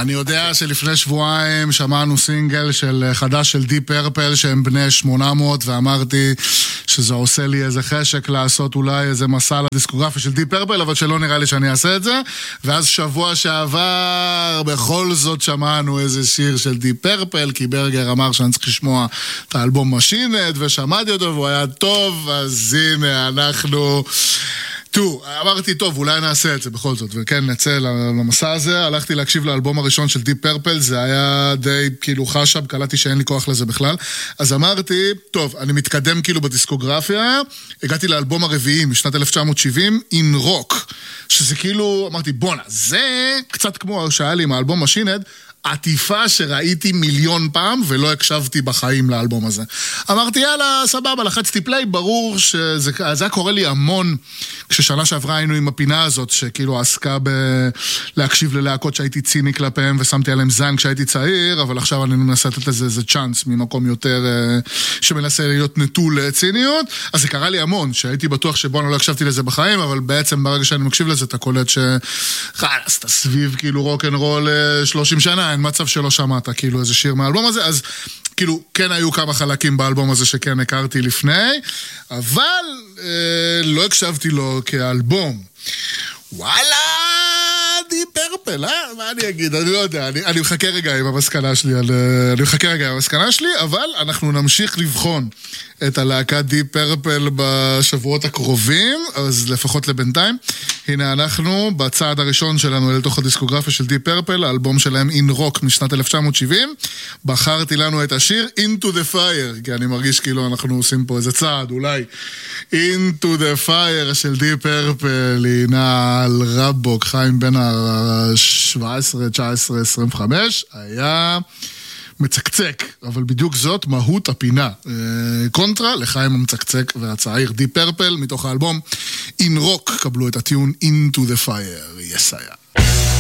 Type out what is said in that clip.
אני יודע שלפני שבועיים שמענו סינגל חדש של דיפ פרפל שהם בני 800, ואמרתי שזה עושה לי איזה חשק לעשות אולי איזה מסע לדיסקוגרפיה של דיפ פרפל, אבל שלא נראה לי שאני אעשה את זה. ואז שבוע שעבר בכל זאת שמענו איזה שיר של דיפ פרפל, כי ברגר אמר שאני צריך לשמוע את האלבום משינט, ושמעתי אותו והוא היה טוב, אז הנה אנחנו... אמרתי, טוב, אולי נעשה את זה בכל זאת, וכן, נצא למסע הזה. הלכתי להקשיב לאלבום הראשון של דיפ פרפל, זה היה די כאילו חשב, קלטתי שאין לי כוח לזה בכלל, אז אמרתי, טוב, אני מתקדם כאילו בדיסקוגרפיה, הגעתי לאלבום הרביעי משנת 1970, In Rock, שזה כאילו, אמרתי, בונה, זה קצת כמו שהיה לי עם האלבום משינד, עטיפה שראיתי מיליון פעם ולא הקשבתי בחיים לאלבום הזה. אמרתי, יאללה, סבבה, לחצתי פליי, ברור שזה היה קורה לי המון, כששנה שעברה היינו עם הפינה הזאת, שכאילו עסקה להקשיב ללהקות שהייתי ציני כלפיהם, ושמתי עליהם זן כשהייתי צעיר, אבל עכשיו אני מנסה לתת לזה איזה צ'אנס, ממקום יותר שמנסה להיות נטול לציניות, אז זה קרה לי המון, שהייתי בטוח שבוא לא הקשבתי לזה בחיים, אבל בעצם ברגע שאני מקשיב לזה, אתה קולט חלס, אתה סביב כאילו רוק אנד רול 30 שנה, אין מצב שלא שמעת כאילו איזה שיר מהאלבום הזה, אז כאילו כן היו כמה חלקים באלבום הזה שכן הכרתי לפני, אבל לא הקשבתי לו כאלבום. וואלה, דיפ פרפל, מה אני אגיד? אני לא יודע, אני מחכה רגע עם המסקנה שלי, אבל אנחנו נמשיך לבחון את הלהקת דיפ פרפל בשבועות הקרובים, אז לפחות לבינתיים. הנה אנחנו בצעד הראשון שלנו לתוך הדיסקוגרפיה של דיפ פרפל, האלבום שלהם In Rock משנת 1970. בחרתי לנו את השיר Into the Fire, כי אני מרגיש כאילו אנחנו עושים פה איזה צעד, אולי. Into the Fire של דיפ פרפל, הנה על רבוק, חיים בין ה-17, 19, 25, היה... מצקצק, אבל בדיוק זאת מהות הפינה. קונטרה לחיים המצקצק והצעיר דיפ פרפל מתוך האלבום In Rock, קבלו את הטיון Into the Fire, יסיה.